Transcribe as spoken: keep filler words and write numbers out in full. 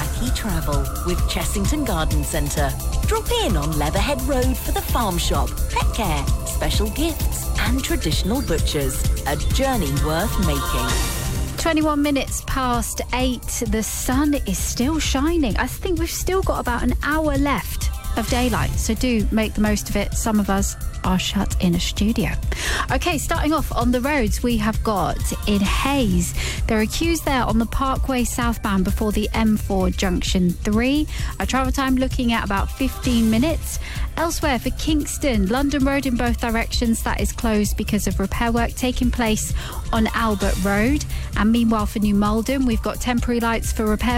wacky travel with Chessington Garden Centre. Drop in on Leatherhead Road for the farm shop, pet care, special gifts and traditional butchers. A journey worth making. twenty-one minutes past eight. The sun is still shining. I think we've still got about an hour left of daylight, so do make the most of it. Some of us are shut in a studio. Okay, starting off on the roads, we have got in Hayes, they're accused there on the Parkway southbound before the M four junction three. A travel time looking at about fifteen minutes. Elsewhere for Kingston, London Road in both directions, that is closed because of repair work taking place on Albert Road. And meanwhile for New Malden, we've got temporary lights for repair